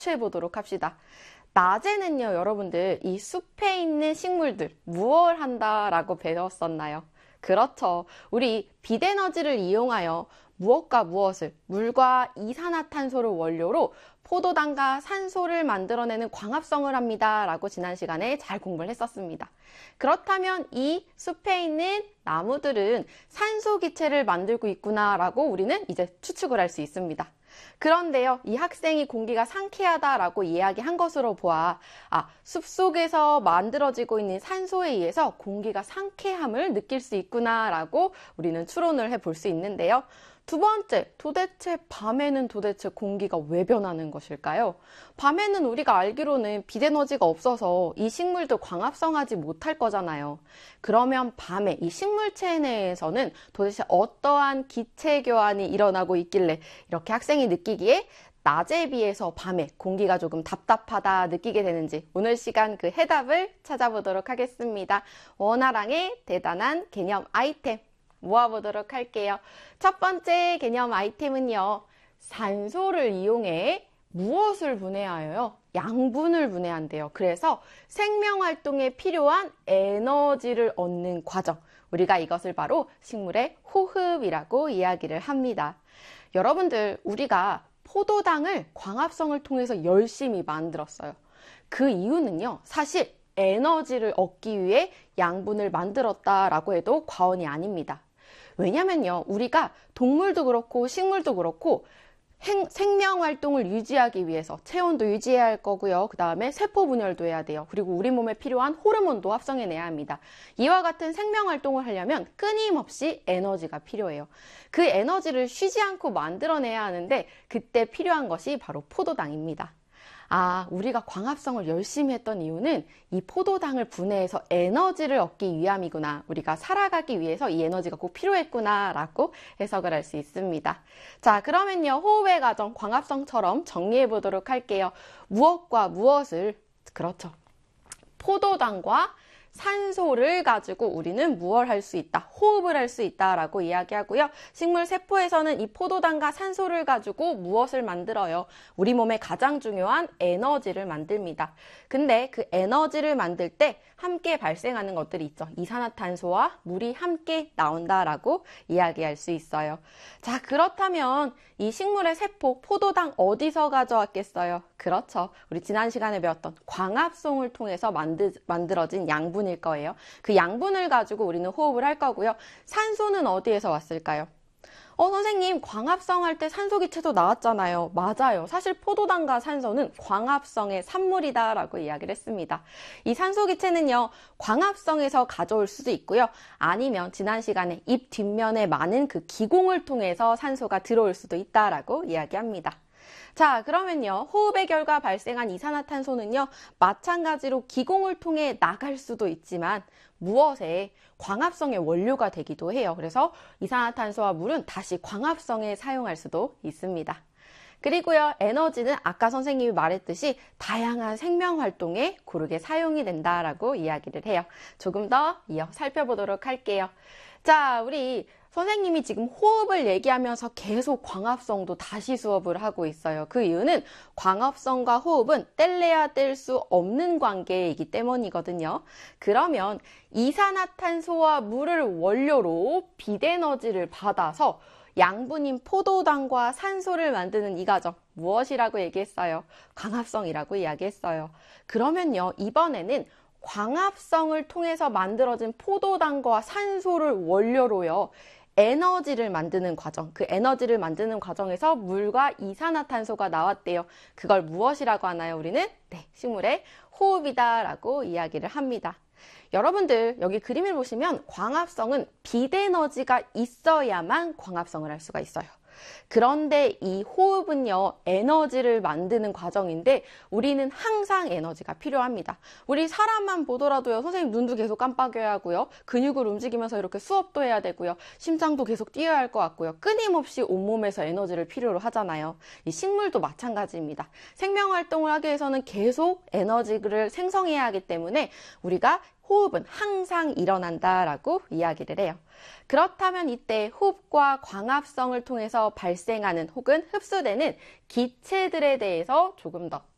취해 보도록 합시다. 낮에는요, 여러분들 이 숲에 있는 식물들 무엇을 한다라고 배웠었나요? 그렇죠. 우리 빛에너지를 이용하여 무엇과 무엇을, 물과 이산화탄소를 원료로 포도당과 산소를 만들어내는 광합성을 합니다 라고 지난 시간에 잘 공부를 했었습니다. 그렇다면 이 숲에 있는 나무들은 산소 기체를 만들고 있구나 라고 우리는 이제 추측을 할 수 있습니다. 그런데요, 이 학생이 공기가 상쾌하다라고 이야기한 것으로 보아 숲속에서 만들어지고 있는 산소에 의해서 공기가 상쾌함을 느낄 수 있구나라고 우리는 추론을 해볼 수 있는데요. 두 번째, 도대체 밤에는 도대체 공기가 왜 변하는 것일까요? 밤에는 우리가 알기로는 빛에너지가 없어서 이 식물도 광합성하지 못할 거잖아요. 그러면 밤에 이 식물체 내에서는 도대체 어떠한 기체 교환이 일어나고 있길래 이렇게 학생이 느끼기에 낮에 비해서 밤에 공기가 조금 답답하다 느끼게 되는지 오늘 시간 그 해답을 찾아보도록 하겠습니다. 원아랑의 대단한 개념 아이템 모아보도록 할게요. 첫 번째 개념 아이템은요. 산소를 이용해 무엇을 분해하여요? 양분을 분해한대요. 그래서 생명활동에 필요한 에너지를 얻는 과정. 우리가 이것을 바로 식물의 호흡이라고 이야기를 합니다. 여러분들, 우리가 포도당을 광합성을 통해서 열심히 만들었어요. 그 이유는요. 사실 에너지를 얻기 위해 양분을 만들었다라고 해도 과언이 아닙니다. 왜냐면요, 우리가 동물도 그렇고 식물도 그렇고 생명활동을 유지하기 위해서 체온도 유지해야 할 거고요. 그 다음에 세포 분열도 해야 돼요. 그리고 우리 몸에 필요한 호르몬도 합성해내야 합니다. 이와 같은 생명활동을 하려면 끊임없이 에너지가 필요해요. 그 에너지를 쉬지 않고 만들어내야 하는데 그때 필요한 것이 바로 포도당입니다. 우리가 광합성을 열심히 했던 이유는 이 포도당을 분해해서 에너지를 얻기 위함이구나. 우리가 살아가기 위해서 이 에너지가 꼭 필요했구나 라고 해석을 할 수 있습니다. 자, 그러면요. 호흡의 과정, 광합성처럼 정리해 보도록 할게요. 무엇과 무엇을, 그렇죠. 포도당과 산소를 가지고 우리는 무엇을 할 수 있다? 호흡을 할 수 있다라고 이야기하고요. 식물 세포에서는 이 포도당과 산소를 가지고 무엇을 만들어요? 우리 몸에 가장 중요한 에너지를 만듭니다. 근데 그 에너지를 만들 때 함께 발생하는 것들이 있죠. 이산화탄소와 물이 함께 나온다라고 이야기할 수 있어요. 자, 그렇다면 이 식물의 세포, 포도당 어디서 가져왔겠어요? 그렇죠. 우리 지난 시간에 배웠던 광합성을 통해서 만들어진 양분일 거예요. 그 양분을 가지고 우리는 호흡을 할 거고요. 산소는 어디에서 왔을까요? 선생님, 광합성 할 때 산소 기체도 나왔잖아요. 맞아요. 사실 포도당과 산소는 광합성의 산물이다라고 이야기를 했습니다. 이 산소 기체는요, 광합성에서 가져올 수도 있고요. 아니면 지난 시간에 잎 뒷면에 많은 그 기공을 통해서 산소가 들어올 수도 있다라고 이야기합니다. 자, 그러면요. 호흡의 결과 발생한 이산화탄소는요. 마찬가지로 기공을 통해 나갈 수도 있지만 무엇에 광합성의 원료가 되기도 해요. 그래서 이산화탄소와 물은 다시 광합성에 사용할 수도 있습니다. 그리고요. 에너지는 아까 선생님이 말했듯이 다양한 생명활동에 고르게 사용이 된다라고 이야기를 해요. 조금 더 이어 살펴보도록 할게요. 자, 우리 선생님이 지금 호흡을 얘기하면서 계속 광합성도 다시 수업을 하고 있어요. 그 이유는 광합성과 호흡은 뗄래야 뗄 수 없는 관계이기 때문이거든요. 그러면 이산화탄소와 물을 원료로 빛에너지를 받아서 양분인 포도당과 산소를 만드는 이 과정 무엇이라고 얘기했어요? 광합성이라고 이야기했어요. 그러면요, 이번에는 광합성을 통해서 만들어진 포도당과 산소를 원료로요. 에너지를 만드는 과정, 그 에너지를 만드는 과정에서 물과 이산화탄소가 나왔대요. 그걸 무엇이라고 하나요? 우리는 식물의 호흡이다라고 이야기를 합니다. 여러분들 여기 그림을 보시면 광합성은 빛에너지가 있어야만 광합성을 할 수가 있어요. 그런데 이 호흡은요, 에너지를 만드는 과정인데 우리는 항상 에너지가 필요합니다. 우리 사람만 보더라도요, 선생님 눈도 계속 깜빡여야 하고요, 근육을 움직이면서 이렇게 수업도 해야 되고요, 심장도 계속 뛰어야 할 것 같고요, 끊임없이 온몸에서 에너지를 필요로 하잖아요. 이 식물도 마찬가지입니다. 생명활동을 하기 위해서는 계속 에너지를 생성해야 하기 때문에 우리가 호흡은 항상 일어난다라고 이야기를 해요. 그렇다면 이때 호흡과 광합성을 통해서 발생하는 혹은 흡수되는 기체들에 대해서 조금 더